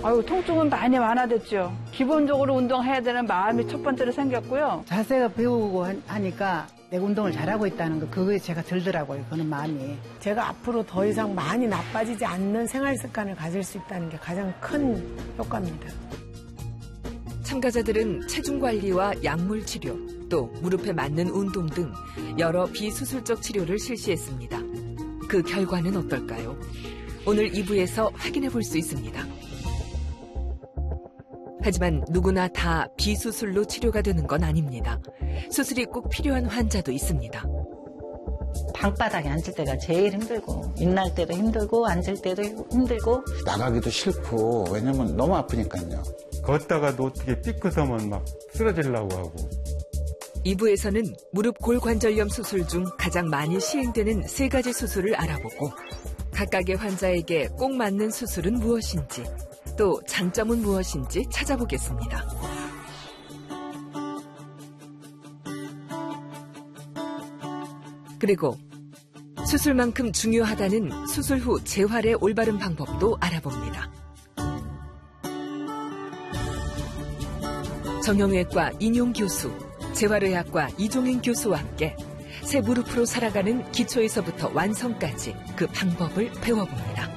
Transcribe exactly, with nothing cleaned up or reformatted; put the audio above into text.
아유, 통증은 많이 완화됐죠. 기본적으로 운동해야 되는 마음이 첫 번째로 생겼고요. 자세가 배우고 하니까 내가 운동을 잘하고 있다는 거, 그거에 제가 들더라고요. 그런 마음이. 제가 앞으로 더 이상 많이 나빠지지 않는 생활 습관을 가질 수 있다는 게 가장 큰 효과입니다. 참가자들은 체중 관리와 약물 치료, 또 무릎에 맞는 운동 등 여러 비수술적 치료를 실시했습니다. 그 결과는 어떨까요? 오늘 이 부에서 확인해 볼 수 있습니다. 하지만 누구나 다 비수술로 치료가 되는 건 아닙니다. 수술이 꼭 필요한 환자도 있습니다. 방바닥에 앉을 때가 제일 힘들고, 일어날 때도 힘들고, 앉을 때도 힘들고. 나가기도 싫고, 왜냐면 너무 아프니까요. 걷다가도 어떻게 삐끗하면 막 쓰러지려고 하고. 이 부에서는 무릎 골관절염 수술 중 가장 많이 시행되는 세 가지 수술을 알아보고, 각각의 환자에게 꼭 맞는 수술은 무엇인지, 또 장점은 무엇인지 찾아보겠습니다. 그리고 수술만큼 중요하다는 수술 후 재활의 올바른 방법도 알아봅니다. 정형외과 인용 교수, 재활의학과 이종인 교수와 함께 새 무릎으로 살아가는 기초에서부터 완성까지 그 방법을 배워봅니다.